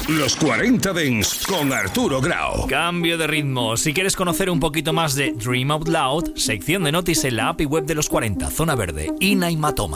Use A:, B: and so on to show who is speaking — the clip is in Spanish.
A: Los 40 Dents con Arturo Grau.
B: Cambio de ritmo. Si quieres conocer un poquito más de Dream Out Loud, sección de Notis en la app y web de los 40, Zona Verde, Ina y Matoma.